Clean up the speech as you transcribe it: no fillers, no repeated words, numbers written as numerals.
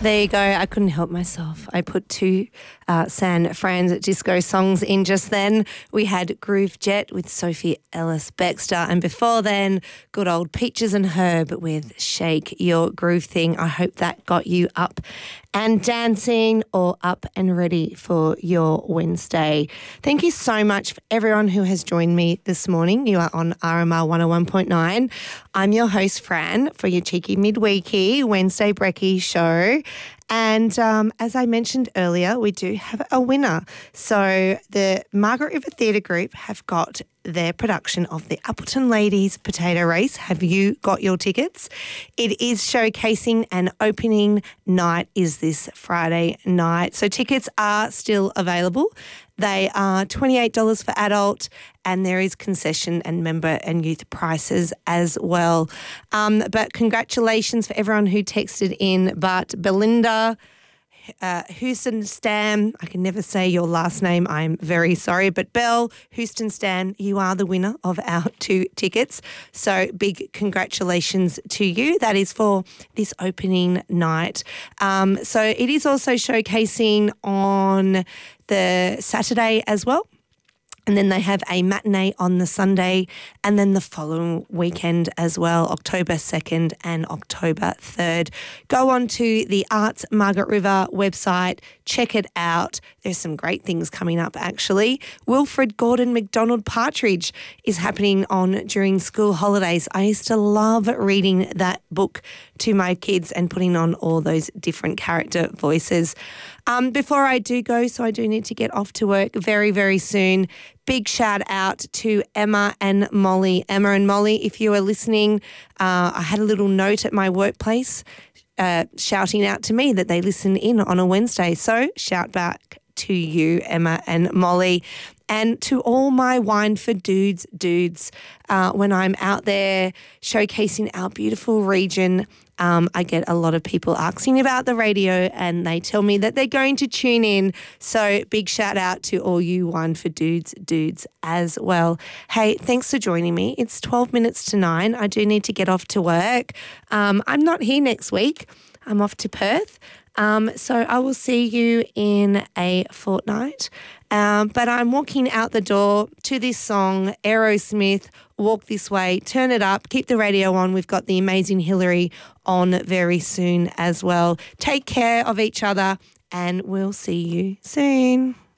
There you go. I couldn't help myself. I put two San Francisco songs in just then. We had Groove Jet with Sophie Ellis-Bextor, and before then, good old Peaches and Herb with Shake Your Groove Thing. I hope that got you up and dancing or up and ready for your Wednesday. Thank you so much for everyone who has joined me this morning. You are on RMR 101.9. I'm your host, Fran, for your cheeky midweeky Wednesday Brekkie show. And as I mentioned earlier, we do have a winner. So the Margaret River Theatre Group have got their production of the Appleton Ladies Potato Race. Have you got your tickets? It is showcasing, and opening night is this Friday night. So tickets are still available. They are $28 for adult, and there is concession and member and youth prices as well. But congratulations for everyone who texted in. But Belinda Houston Stam, I can never say your last name, I'm very sorry, but Belle Houston Stam, you are the winner of our 2 tickets. So big congratulations to you. That is for this opening night. So it is also showcasing on the Saturday as well. And then they have a matinee on the Sunday, and then the following weekend as well, October 2nd and October 3rd. Go on to the Arts Margaret River website, check it out. There's some great things coming up, actually. Wilfred Gordon MacDonald Partridge is happening on during school holidays. I used to love reading that book to my kids and putting on all those different character voices. Before I do go, so I do need to get off to work very, very soon. Big shout out to Emma and Molly. Emma and Molly, if you are listening, I had a little note at my workplace shouting out to me that they listen in on a Wednesday. So shout back to you, Emma and Molly. And to all my Wine for Dudes, when I'm out there showcasing our beautiful region, I get a lot of people asking about the radio, and they tell me that they're going to tune in. So big shout out to all you Wine for Dudes as well. Hey, thanks for joining me. It's 12 minutes to 9. I do need to get off to work. I'm not here next week. I'm off to Perth. So I will see you in a fortnight. But I'm walking out the door to this song, Aerosmith, Walk This Way. Turn it up, keep the radio on. We've got the amazing Hillary on very soon as well. Take care of each other, and we'll see you soon.